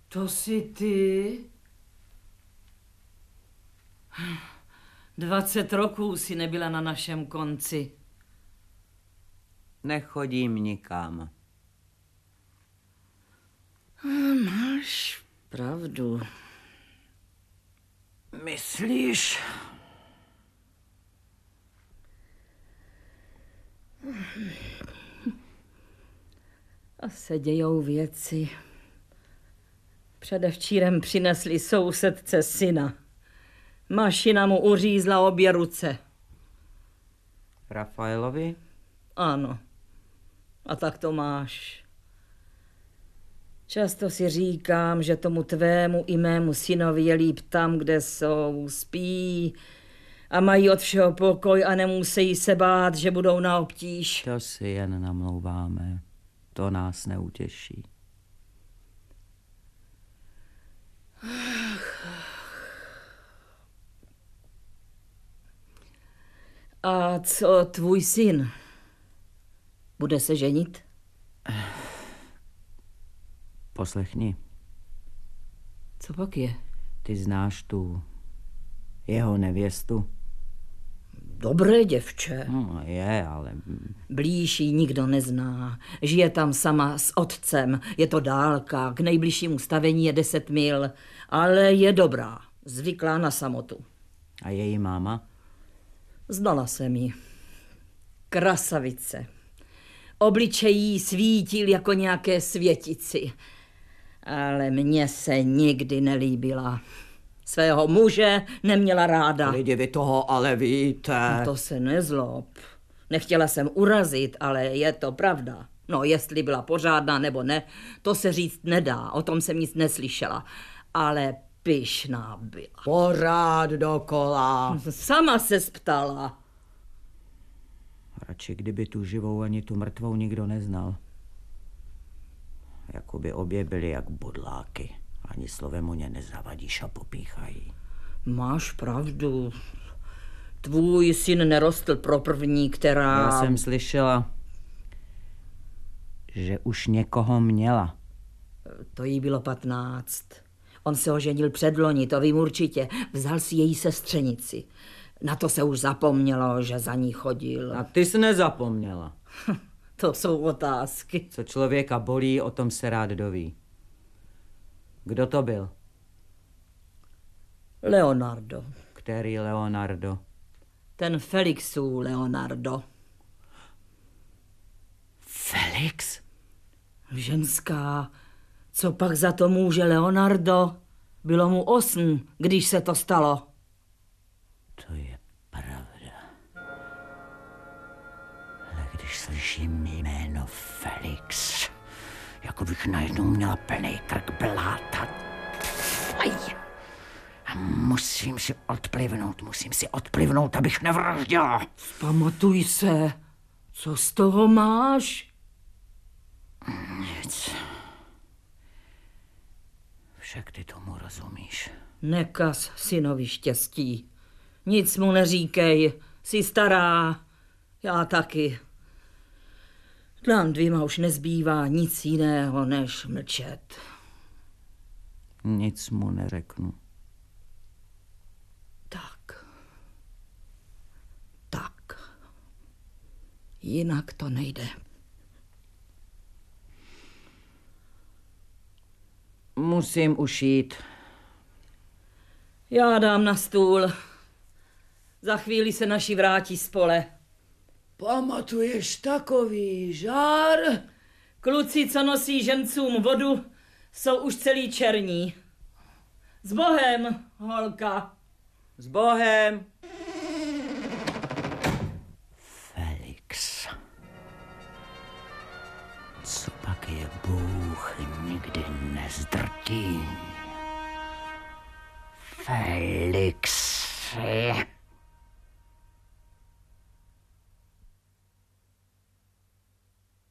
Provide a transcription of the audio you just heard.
To jsi ty? 20 roků si nebyla na našem konci. Nechodím nikam. Máš pravdu. Myslíš? A se dějou věci. Předevčírem přinesli sousedce syna. Mašina mu uřízla obě ruce. Rafaelovi? Ano. A tak to máš. Často si říkám, že tomu tvému i mému synovi je líp tam, kde jsou, spí a mají od všeho pokoj a nemusí se bát, že budou na obtíž. To si jen namlouváme. To nás neutěší. A co tvůj syn? Bude se ženit? Poslechni. Co pak je? Ty znáš tu jeho nevěstu? Dobré děvče. No, je, ale... Blíž ji nikdo nezná. Žije tam sama s otcem. Je to dálka. K nejbližšímu stavení je 10 mil. Ale je dobrá. Zvyklá na samotu. A její máma? Znala jsem ji. Krasavice. Obličej jí svítil jako nějaké světici. Ale mně se nikdy nelíbila. Svého muže neměla ráda. Lidi, vy toho ale víte. No to se nezlob. Nechtěla jsem urazit, ale je to pravda. No, jestli byla pořádná nebo ne, to se říct nedá. O tom jsem nic neslyšela. Ale pyšná byla. Pořád dokola. Sama se ptala. Radši kdyby tu živou ani tu mrtvou nikdo neznal. Jakoby obě byly jak bodláky. Ani slovem o ně nezavadíš a popíchají. Máš pravdu. Tvůj syn nerostl pro první, která... Já jsem slyšela, že už někoho měla. To jí bylo 15. On se oženil předloni, to vím určitě. Vzal si její sestřenici. Na to se už zapomnělo, že za ní chodil. A ty jsi nezapomněla. To jsou otázky. Co člověka bolí, o tom se rád doví. Kdo to byl? Leonardo. Který Leonardo? Ten Felixův Leonardo. Felix? Ženská. Co pak za to může Leonardo? Bylo mu 8, když se to stalo. To je pravda. Ale když slyším jméno Felix, jako bych najednou měla plný krk bláta. Aj. A musím si odplivnout, abych nevraždila. Pamatuj se, co z toho máš? Nic. Však ty tomu rozumíš. Nekaz synovi štěstí. Nic mu neříkej, jsi stará, já taky. Nám dvěma už nezbývá nic jiného, než mlčet. Nic mu neřeknu. Tak. Jinak to nejde. Musím ušít. Já dám na stůl. Za chvíli se naši vrátí z pole. Pamatuješ takový žár? Kluci, co nosí žencům vodu, jsou už celý černí. S Bohem, holka. S Bohem. Felix. Co pak je Bůh nikdy nezdrtí. Felix.